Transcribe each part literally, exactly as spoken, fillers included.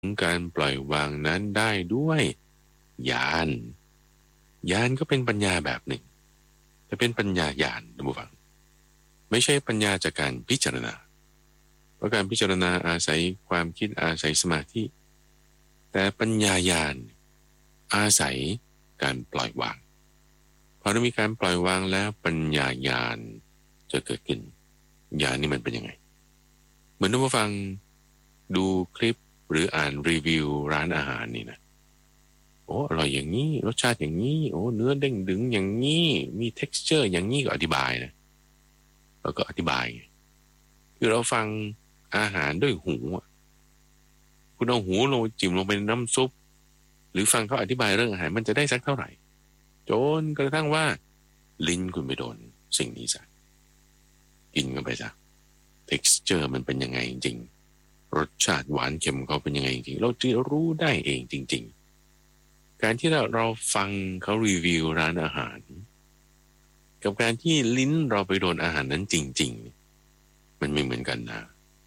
การปล่อยวางนั้นได้ด้วยญาณญาณก็เป็นปัญญาแบบหนึ่งแต่เป็นปัญญาญาณนะผู้ฟังไม่ใช่ปัญญาจากการพิจารณาเพราะการพิจารณาอาศัยความคิดอาศัยสมาธิแต่ปัญญาญาณอาศัยการปล่อยวางพอเรามีการปล่อยวางแล้วปัญญาญาณจะเกิดขึ้นญาณนี่มันเป็นยังไงเหมือนท่านผู้ฟังดูคลิปหรืออ่านรีวิวร้านอาหารนี่นะโอ้อร่อยอย่างนี้รสชาติอย่างนี้โอ้เนื้อเด้งดึงอย่างนี้มี texture อย่างนี้ก็อธิบายนะแล้วก็อธิบายคือเราฟังอาหารด้วยหูคุณเอาหูลงจิ้มลงไปในน้ำซุปหรือฟังเขาอธิบายเรื่องอาหารมันจะได้สักเท่าไหร่จนกระทั่งว่าลิ้นคุณไปโดนสิ่งนี้ซะกินกันไปซะ texture มันเป็นยังไงจริงรสชาติหวานเค็มเขาเป็นยังไงจริงเราจะรู้ได้เองจริงๆการที่เราเราฟังเขารีวิวร้านอาหารกับการที่ลิ้นเราไปโดนอาหารนั้นจริงๆมันไม่เหมือนกันนะ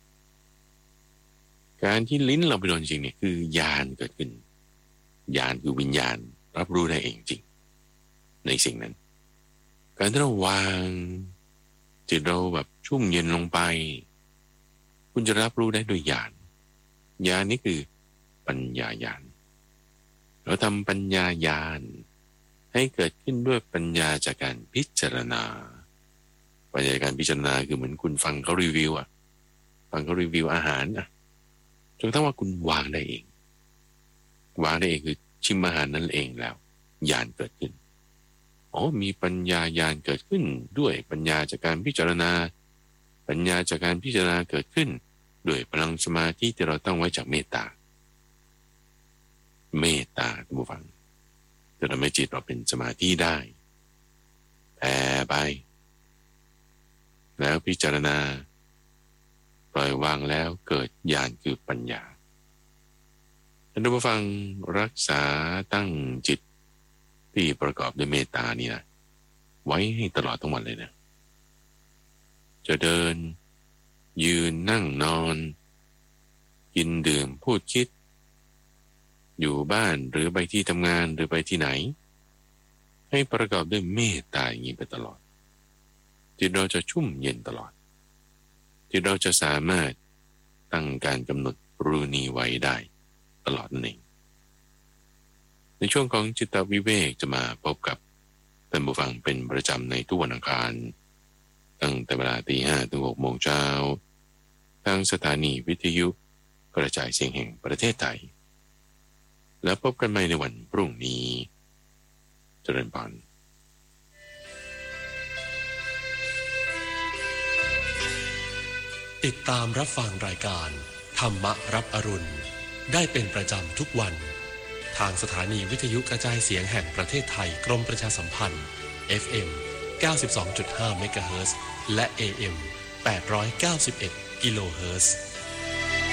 การที่ลิ้นเราไปโดนจริงเนี่ยคือญาณเกิดขึ้นญาณคือวิญญาณรับรู้ได้เองจริงในสิ่งนั้นการที่เราวางจิตเราแบบชุ่มเย็นลงไปคุณจะรับรู้ได้ด้วยญาณญาณนี่คือปัญญาญาณเราทำปัญญาญาณให้เกิดขึ้นด้วยปัญญาจากการพิจารณาปัญญาการพิจารณาคือเหมือนคุณฟังเขารีวิวอ่ะฟังเขารีวิวอาหารอ่ะจนกระทั่งว่าคุณวางได้เองวางได้เองคือชิมอาหารนั่นเองแล้วญาณเกิดขึ้นอ๋อมีปัญญาญาณเกิดขึ้นด้วยปัญญาจากการพิจารณาปัญญาจากการพิจารณาเกิดขึ้นด้วยพลังสมาธิที่เราตั้งไว้จากเมตตาเมตตาท่านผู้ฟังจะทำให้จิตเราเป็นสมาธิได้แผ่ไปแล้วพิจารณาปล่อยวางแล้วเกิดญาณคือปัญญาท่านผู้ฟังรักษาตั้งจิตที่ประกอบด้วยเมตตานี่นะไว้ให้ตลอดทั้งวันเลยนะจะเดินยืนนั่งนอนกินดื่มพูดคิดอยู่บ้านหรือไปที่ทำงานหรือไปที่ไหนให้ประกอบด้วยเมตตาอย่างนี้ไปตลอดจิตเราจะชุ่มเย็นตลอดจิตเราจะสามารถตั้งการกำหนดรู้นี้ไว้ได้ตลอดนั่นเองในช่วงของจิตวิเวกจะมาพบกับท่านผู้ฟังเป็นประจำในทุกวันอังคารตั้งแต่เวลาตีห้าถึงหกโมงเช้าทางสถานีวิทยุกระจายเสียงแห่งประเทศไทยแล้วพบกันใหม่ในวันพรุ่งนี้เจริญพรติดตามรับฟังรายการธรรมรับอรุณได้เป็นประจำทุกวันทางสถานีวิทยุกระจายเสียงแห่งประเทศไทยกรมประชาสัมพันธ์ เอฟ เอ็ม เก้าสิบสองจุดห้า เมกะเฮิรตซ์และ เอ เอ็ม แปดร้อยเก้าสิบเอ็ด กิโลเฮิรตซ์